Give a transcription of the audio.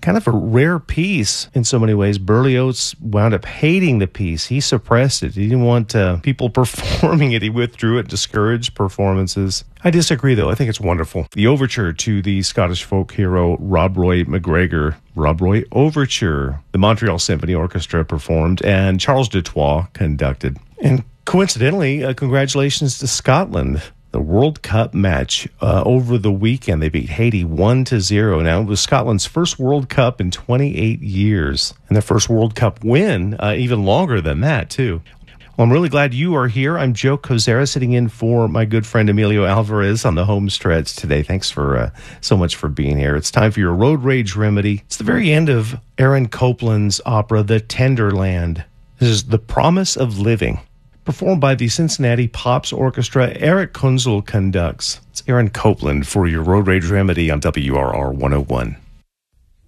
kind of a rare piece in so many ways. Berlioz wound up hating the piece. He suppressed it. He didn't want people performing it. He withdrew it, discouraged performances. I disagree, though. I think it's wonderful. The overture to the Scottish folk hero Rob Roy McGregor, Rob Roy Overture, the Montreal Symphony Orchestra performed, and Charles Dutoit conducted. And coincidentally, congratulations to Scotland. The World Cup match over the weekend, they beat Haiti 1-0. Now, it was Scotland's first World Cup in 28 years, and their first World Cup win even longer than that, too. Well, I'm really glad you are here. I'm Joe Kozera, sitting in for my good friend Emilio Alvarez on the home stretch today. Thanks for so much for being here. It's time for your Road Rage Remedy. It's the very end of Aaron Copland's opera, The Tenderland. This is The Promise of Living. Performed by the Cincinnati Pops Orchestra, Eric Kunzel conducts. It's Aaron Copland for your Road Rage Remedy on WRR 101.